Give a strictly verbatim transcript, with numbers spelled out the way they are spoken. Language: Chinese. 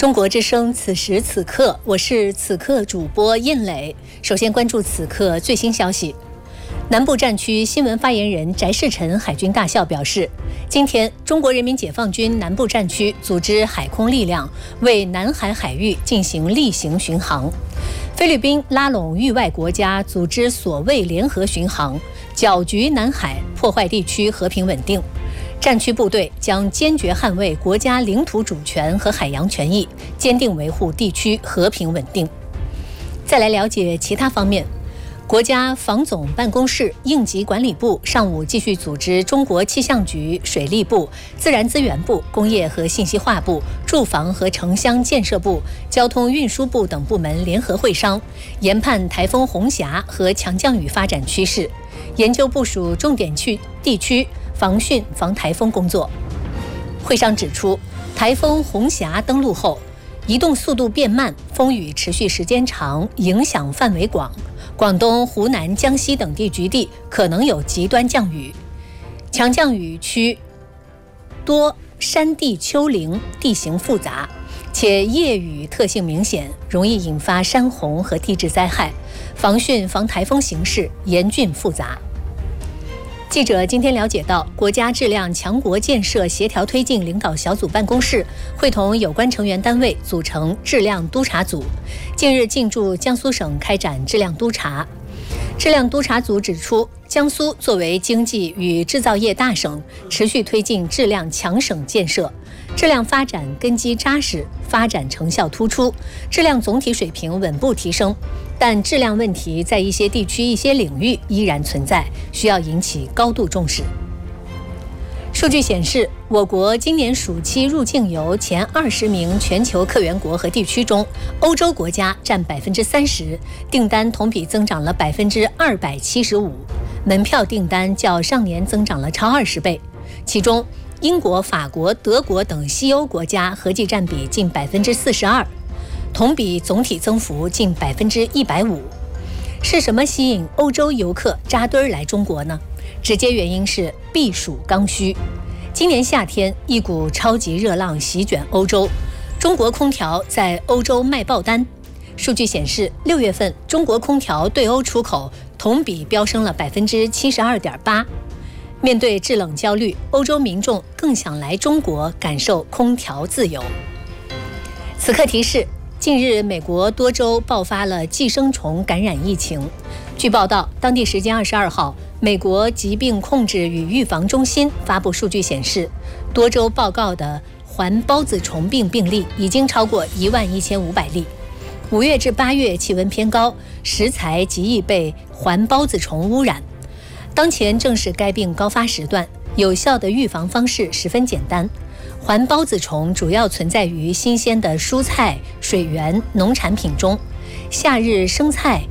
中国之声，此时此刻，我是此刻主播印磊。首先关注此刻最新消息。南部战区新闻发言人翟世臣海军大校表示，今天中国人民解放军南部战区组织海空力量为南海海域进行例行巡航。菲律宾拉拢域外国家组织所谓联合巡航，搅局南海，破坏地区和平稳定。战区部队将坚决捍卫国家领土主权和海洋权益，坚定维护地区和平稳定。再来了解其他方面。国家防总办公室应急管理部上午继续组织中国气象局、水利部、自然资源部、工业和信息化部、住房和城乡建设部、交通运输部等部门联合会商，研判台风红霞和强降雨发展趋势，研究部署重点区地区防汛防台风工作。会商指出，台风红霞登陆后，移动速度变慢，风雨持续时间长，影响范围广。广东、湖南、江西等地局地可能有极端降雨，强降雨区多山地丘陵，地形复杂，且夜雨特性明显，容易引发山洪和地质灾害，防汛防台风形势严峻复杂。记者今天了解到，国家质量强国建设协调推进领导小组办公室会同有关成员单位组成质量督查组，近日进驻江苏省开展质量督查。质量督查组指出，江苏作为经济与制造业大省，持续推进质量强省建设，质量发展根基扎实，发展成效突出，质量总体水平稳步提升。但质量问题在一些地区、一些领域依然存在，需要引起高度重视。数据显示，我国今年暑期入境游前二十名全球客源国和地区中，欧洲国家占百分之三十，订单同比增长了百分之二百七十五，门票订单较上年增长了超二十倍。其中，英国、法国、德国等西欧国家合计占比近百分之四十二。同比总体增幅近百分之一百五，是什么吸引欧洲游客扎堆来中国呢？直接原因是避暑刚需。今年夏天，一股超级热浪席卷欧洲，中国空调在欧洲卖爆单。数据显示，六月份中国空调对欧出口同比飙升了百分之七十二点八。面对制冷焦虑，欧洲民众更想来中国感受空调自由。此刻提示。近日，美国多州爆发了寄生虫感染疫情。据报道，当地时间二十二号，美国疾病控制与预防中心发布数据显示，多州报告的环孢子虫病病例已经超过一万一千五百例。五月至八月气温偏高，食材极易被环孢子虫污染。当前正是该病高发时段，有效的预防方式十分简单。环孢子虫主要存在于新鲜的蔬菜、水源、农产品中。夏日生菜